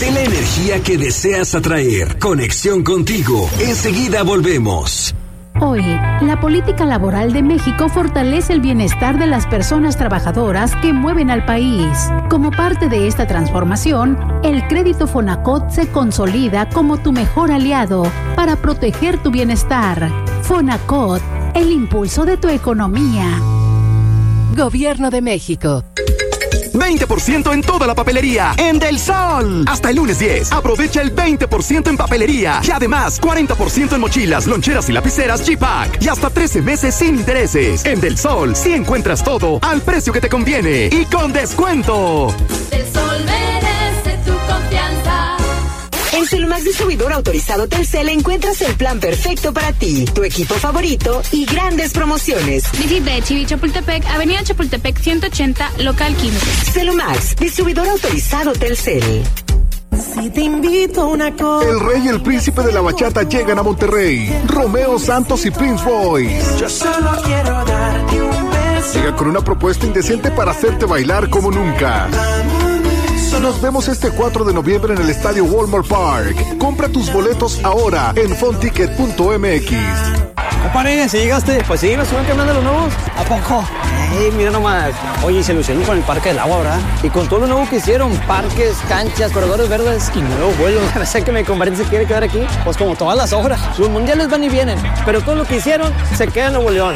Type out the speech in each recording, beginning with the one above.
Sé la energía que deseas atraer. Conexión contigo. Enseguida volvemos. Hoy, la política laboral de México fortalece el bienestar de las personas trabajadoras que mueven al país. Como parte de esta transformación, el crédito Fonacot se consolida como tu mejor aliado para proteger tu bienestar. Fonacot, el impulso de tu economía. Gobierno de México. 20% en toda la papelería en Del Sol. Hasta el lunes 10. Aprovecha el 20% en papelería. Y además, 40% en mochilas, loncheras y lapiceras G-Pack. Y hasta 13 meses sin intereses. En Del Sol, sí encuentras todo al precio que te conviene y con descuento. Del Sol merece tu confianza. En Celumax Distribuidor Autorizado Telcel encuentras el plan perfecto para ti, tu equipo favorito y grandes promociones. Visite Chivi Chapultepec, Avenida Chapultepec 180, local 15. Celumax Distribuidor Autorizado Telcel. Si te invito a una cosa. El Rey y el Príncipe de la Bachata llegan a Monterrey. Romeo Santos y Prince Royce. Yo solo quiero darte un beso. Llega con una propuesta indecente para hacerte bailar como nunca. Nos vemos este 4 de noviembre en el Estadio Walmart Park. Compra tus boletos ahora en fonticket.mx. Compadre, ¿si llegaste? Pues sí, me suben que andan los nuevos. ¿A poco? Mira nomás. Oye, se lucieron con el Parque del Agua, ¿verdad? Y con todo lo nuevo que hicieron, parques, canchas, corredores verdes y nuevos vuelos. No sé que mi compadre se quiere quedar aquí. Pues como todas las obras. Los mundiales van y vienen, pero todo lo que hicieron se queda en Nuevo León.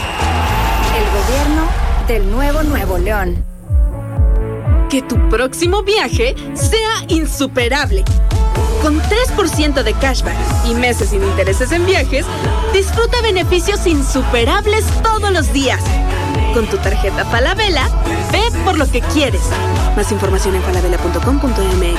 El gobierno del Nuevo León. Que tu próximo viaje sea insuperable. Con 3% de cashback y meses sin intereses en viajes, disfruta beneficios insuperables todos los días. Con tu tarjeta Falabella, ve por lo que quieres. Más información en falabella.com.mx.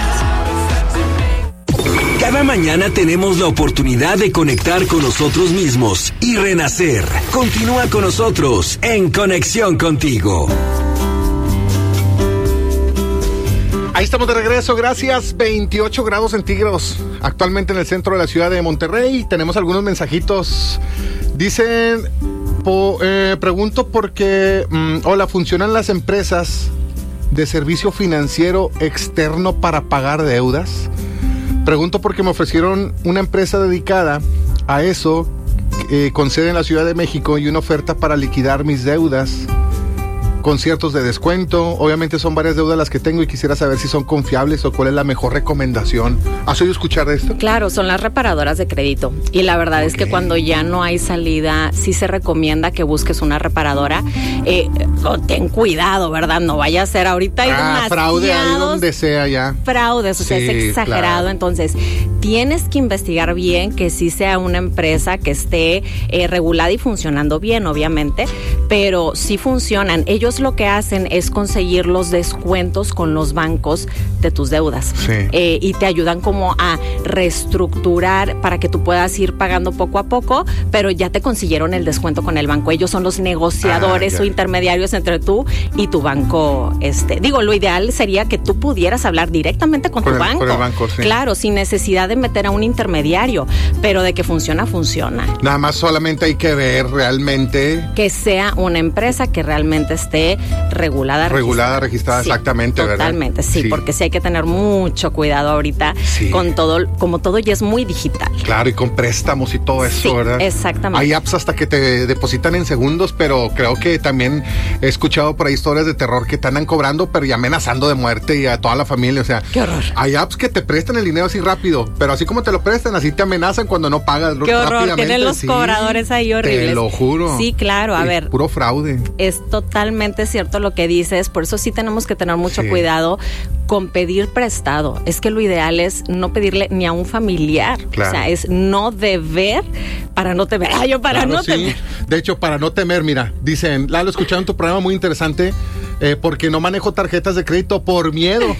Cada mañana tenemos la oportunidad de conectar con nosotros mismos y renacer. Continúa con nosotros en Conexión Contigo. Ahí estamos de regreso, gracias. 28 grados centígrados actualmente en el centro de la ciudad de Monterrey. Tenemos algunos mensajitos. Dicen, pregunto porque, hola, ¿funcionan las empresas de servicio financiero externo para pagar deudas? Pregunto porque me ofrecieron una empresa dedicada a eso, con sede en la Ciudad de México, y una oferta para liquidar mis deudas con ciertos de descuento. Obviamente son varias deudas las que tengo y quisiera saber si son confiables o cuál es la mejor recomendación. ¿Has oído escuchar de esto? Claro, son las reparadoras de crédito. Y la verdad es que cuando ya no hay salida, sí se recomienda que busques una reparadora. Ten cuidado, ¿verdad? No vaya a ser ahorita hay demasiados fraude ahí donde sea ya. Fraudes, o sea, es exagerado. Claro. Entonces, tienes que investigar bien que sí sea una empresa que esté regulada y funcionando bien, obviamente, pero sí funcionan. Ellos lo que hacen es conseguir los descuentos con los bancos de tus deudas. Sí. Y te ayudan como a reestructurar para que tú puedas ir pagando poco a poco, pero ya te consiguieron el descuento con el banco. Ellos son los negociadores o intermediarios entre tú y tu banco. Digo, lo ideal sería que tú pudieras hablar directamente con tu banco. Con el banco, sí. Claro, sin necesidad de meter a un intermediario, pero de que funciona, funciona. Nada más solamente hay que ver realmente que sea una empresa que realmente esté registrada, sí, exactamente, ¿verdad? Totalmente, sí, porque sí hay que tener mucho cuidado ahorita con todo, como todo ya es muy digital. Claro, y con préstamos y todo eso, ¿verdad? Exactamente. Hay apps hasta que te depositan en segundos, pero creo que también he escuchado por ahí historias de terror que te andan cobrando, pero y amenazando de muerte y a toda la familia, o sea. ¡Qué horror! Hay apps que te prestan el dinero así rápido, pero así como te lo prestan, así te amenazan cuando no pagas. ¡Qué horror! Tienen los cobradores ahí horribles. Te lo juro. Sí, claro, a ver. Puro fraude. Es totalmente cierto lo que dices, por eso sí tenemos que tener mucho cuidado con pedir prestado. Es que lo ideal es no pedirle ni a un familiar. Claro. O sea, es no deber para no temer. No temer. De hecho, para no temer, mira, dicen, Lalo, escucharon tu programa muy interesante, porque no manejo tarjetas de crédito por miedo.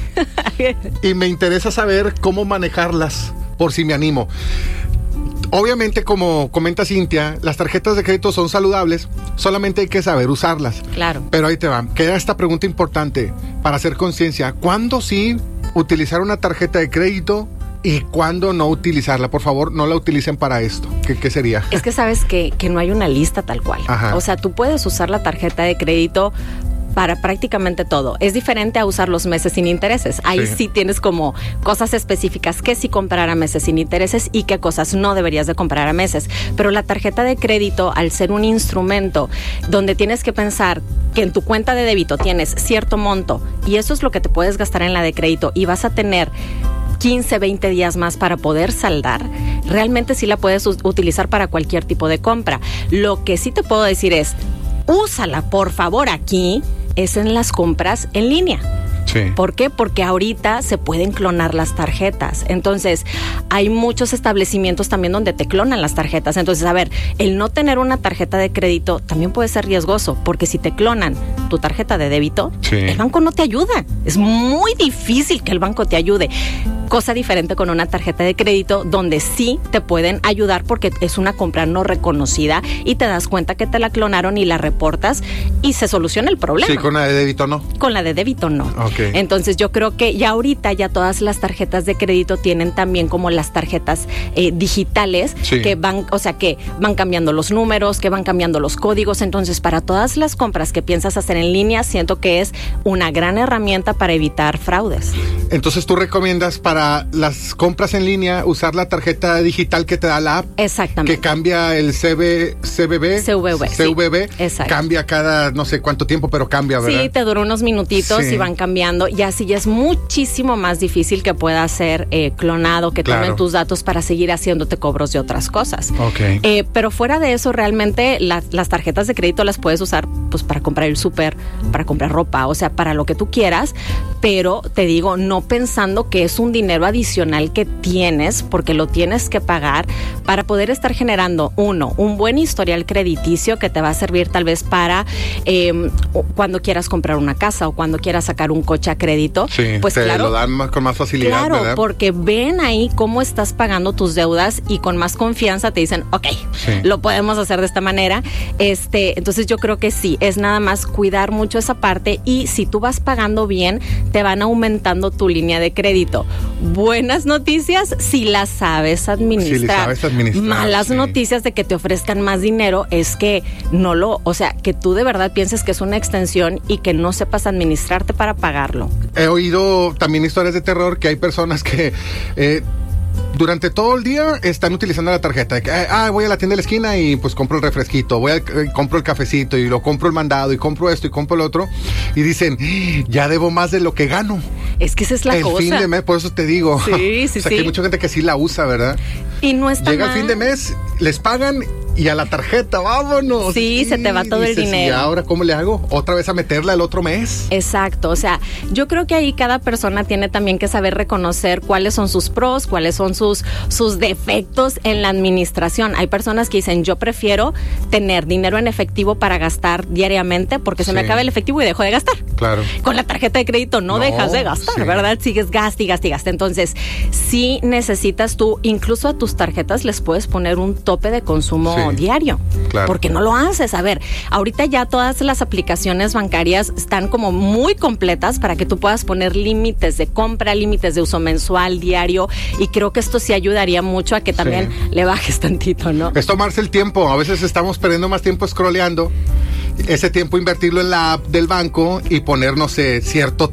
Y me interesa saber cómo manejarlas, por si me animo. Obviamente, como comenta Cintia, las tarjetas de crédito son saludables, solamente hay que saber usarlas. Claro. Pero ahí te va. Queda esta pregunta importante para hacer conciencia. ¿Cuándo sí utilizar una tarjeta de crédito y cuándo no utilizarla? Por favor, no la utilicen para esto. ¿Qué sería? Es que sabes que no hay una lista tal cual. Ajá. O sea, tú puedes usar la tarjeta de crédito para prácticamente todo. Es diferente a usar los meses sin intereses. Ahí sí tienes como cosas específicas que sí comprar a meses sin intereses y qué cosas no deberías de comprar a meses. Pero la tarjeta de crédito, al ser un instrumento donde tienes que pensar que en tu cuenta de débito tienes cierto monto y eso es lo que te puedes gastar en la de crédito y vas a tener 15, 20 días más para poder saldar, realmente sí la puedes utilizar para cualquier tipo de compra. Lo que sí te puedo decir es, úsala por favor aquí, es en las compras en línea. Sí. ¿Por qué? Porque ahorita se pueden clonar las tarjetas. Entonces, hay muchos establecimientos también donde te clonan las tarjetas. Entonces, a ver, el no tener una tarjeta de crédito también puede ser riesgoso, porque si te clonan tu tarjeta de débito, el banco no te ayuda. Es muy difícil que el banco te ayude. Cosa diferente con una tarjeta de crédito donde sí te pueden ayudar porque es una compra no reconocida y te das cuenta que te la clonaron y la reportas y se soluciona el problema. Sí, con la de débito no. Con la de débito no. Okay. Entonces yo creo que ya ahorita ya todas las tarjetas de crédito tienen también como las tarjetas digitales que van, o sea, que van cambiando los números, que van cambiando los códigos. Entonces para todas las compras que piensas hacer en línea, siento que es una gran herramienta para evitar fraudes. Entonces tú recomiendas para las compras en línea usar la tarjeta digital que te da la app. Exactamente. Que cambia el CVV. Sí. Cambia cada no sé cuánto tiempo, pero cambia, ¿verdad? Sí, te dura unos minutitos y van cambiando. Y así ya es muchísimo más difícil que pueda ser clonado, que tomen tus datos para seguir haciéndote cobros de otras cosas. Okay. Pero fuera de eso, realmente las tarjetas de crédito las puedes usar pues para comprar el súper, para comprar ropa, o sea, para lo que tú quieras. Pero te digo, no pensando que es un dinero adicional que tienes, porque lo tienes que pagar para poder estar generando, un buen historial crediticio que te va a servir tal vez para cuando quieras comprar una casa o cuando quieras sacar un coche a crédito. Sí, pues te lo dan con más facilidad, claro, ¿verdad? Porque ven ahí cómo estás pagando tus deudas y con más confianza te dicen, ok, lo podemos hacer de esta manera. Entonces yo creo que sí, es nada más cuidar mucho esa parte y si tú vas pagando bien, te van aumentando tu línea de crédito. Buenas noticias si las sabes administrar. Malas noticias de que te ofrezcan más dinero es que que tú de verdad pienses que es una extensión y que no sepas administrarte para pagarlo. He oído también historias de terror que hay personas que durante todo el día están utilizando la tarjeta. Voy a la tienda de la esquina y pues compro el refresquito, compro el cafecito y lo compro el mandado y compro esto y compro el otro y dicen, ya debo más de lo que gano. Es que esa es la cosa. El fin de mes, por eso te digo. Sí. O sea, que hay mucha gente que sí la usa, ¿verdad? Y no está Llega el fin de mes, les pagan y a la tarjeta, vámonos. Sí, se te va todo el dinero. ¿Y ahora cómo le hago? ¿Otra vez a meterla el otro mes? Exacto, o sea, yo creo que ahí cada persona tiene también que saber reconocer cuáles son sus pros, cuáles son sus defectos en la administración. Hay personas que dicen, yo prefiero tener dinero en efectivo para gastar diariamente porque se me acaba el efectivo y dejo de gastar. Claro. Con la tarjeta de crédito no dejas de gastar, ¿verdad? Sigues gaste y gaste y gaste. Entonces, sí necesitas tú, incluso a tus tarjetas les puedes poner un tope de consumo diario. Claro. Porque no lo haces. A ver, ahorita ya todas las aplicaciones bancarias están como muy completas para que tú puedas poner límites de compra, límites de uso mensual, diario, y creo que esto sí ayudaría mucho a que también le bajes tantito, ¿no? Es tomarse el tiempo. A veces estamos perdiendo más tiempo scrolleando. Ese tiempo invertirlo en la app del banco y poner, no sé, cierto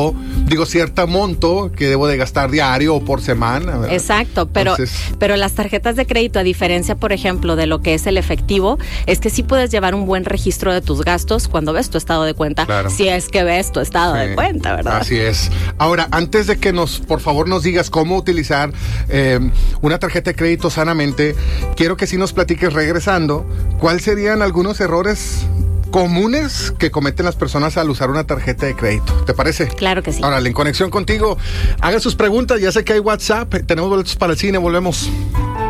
monto que debo de gastar diario o por semana, ¿verdad? Exacto, pero las tarjetas de crédito, a diferencia, por ejemplo, de lo que es el efectivo, es que sí puedes llevar un buen registro de tus gastos cuando ves tu estado de cuenta, si es que ves tu estado de cuenta, ¿verdad? Así es. Ahora, antes de que por favor nos digas cómo utilizar una tarjeta de crédito sanamente, quiero que sí nos platiques, regresando, ¿cuáles serían algunos errores comunes que cometen las personas al usar una tarjeta de crédito? ¿Te parece? Claro que sí. Ahora, en conexión contigo, hagan sus preguntas, ya sé que hay WhatsApp, tenemos boletos para el cine, volvemos.